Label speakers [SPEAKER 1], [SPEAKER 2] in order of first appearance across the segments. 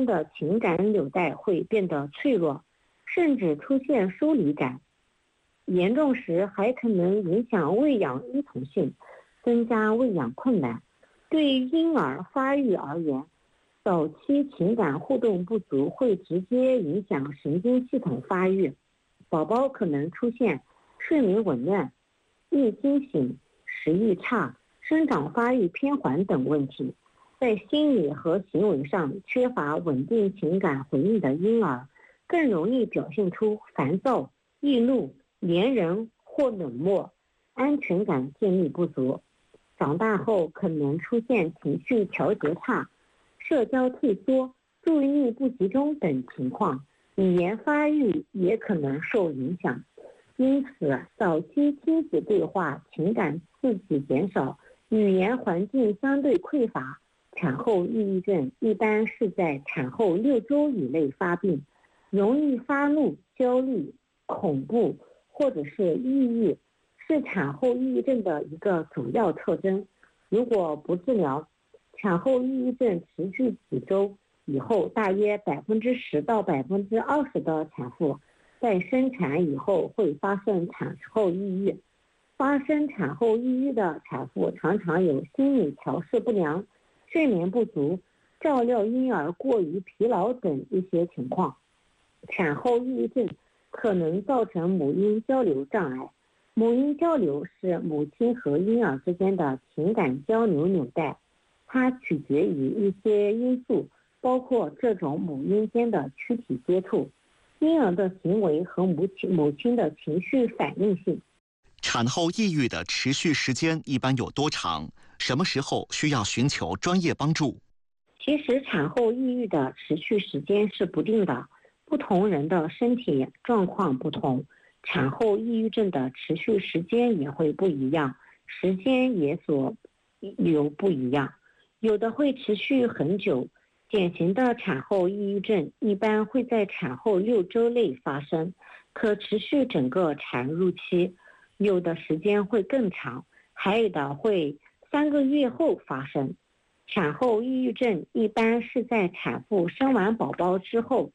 [SPEAKER 1] 的情感纽带会变得脆弱，甚至出现疏离感。严重时还可能影响喂养依从性，增加喂养困难。对婴儿发育而言，早期情感互动不足会直接影响神经系统发育，宝宝可能出现睡眠紊乱、易惊醒、食欲差、生长发育偏缓等问题。在心理和行为上缺乏稳定情感回应的婴儿，更容易表现出烦躁、易怒、粘人或冷漠，安全感建立不足。长大后可能出现情绪调节差、社交退缩、注意力不集中等情况，语言发育也可能受影响。因此，早期亲子对话情感刺激减少，语言环境相对匮乏，产后抑郁症一般是在产后6周以内发病，容易发怒、焦虑、恐怖或者是抑郁，是产后抑郁症的一个主要特征。如果不治疗，产后抑郁症持续几周以后，大约10%到20%的产妇在生产以后会发生产后抑郁。发生产后抑郁的产妇常常有心理调试不良、睡眠不足、照料婴儿过于疲劳等一些情况。产后抑郁症可能造成母婴交流障碍。母婴交流是母亲和婴儿之间的情感交流纽带，它取决于一些因素，包括这种母婴间的躯体接触、婴儿的行为和母亲的情绪反应性。
[SPEAKER 2] 产后抑郁的持续时间一般有多长？什么时候需要寻求专业帮助？
[SPEAKER 1] 其实产后抑郁的持续时间是不定的，不同人的身体状况不同，产后抑郁症的持续时间也会不一样，时间也有不一样，有的会持续很久。典型的产后抑郁症一般会在产后6周内发生，可持续整个产褥期，有的时间会更长，还有的会3个月后发生。产后抑郁症一般是在产妇生完宝宝之后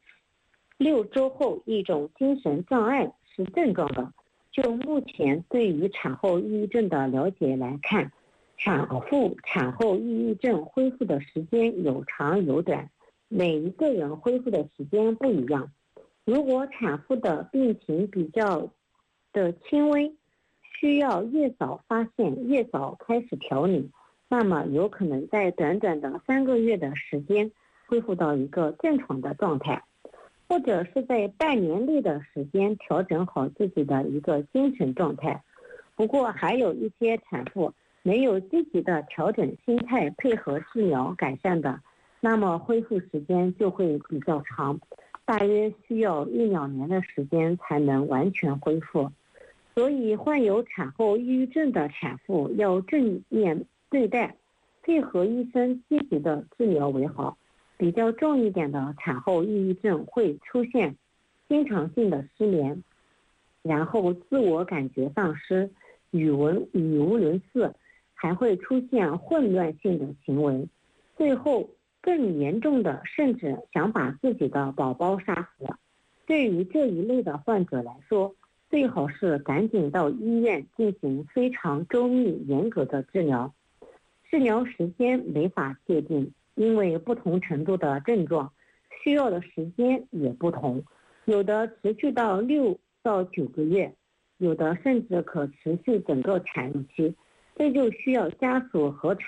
[SPEAKER 1] 6周后，一种精神障碍是症状的。就目前对于产后抑郁症的了解来看，产后抑郁症恢复的时间有长有短，每一个人恢复的时间不一样。如果产妇的病情比较的轻微，需要越早发现越早开始调理，那么有可能在短短的3个月的时间恢复到一个正常的状态，或者是在半年内的时间调整好自己的一个精神状态。不过还有一些产妇没有积极的调整心态配合治疗改善的，那么恢复时间就会比较长，大约需要1-2年的时间才能完全恢复。所以患有产后抑郁症的产妇要正面对待，配合医生积极的治疗为好。比较重一点的产后抑郁症会出现经常性的失眠，然后自我感觉丧失、语无伦次，还会出现混乱性的行为，最后更严重的甚至想把自己的宝宝杀死。对于这一类的患者来说，最好是赶紧到医院进行非常周密严格的治疗。治疗时间没法界定，因为不同程度的症状需要的时间也不同，有的持续到6到9个月，有的甚至可持续整个产褥期，这就需要家属和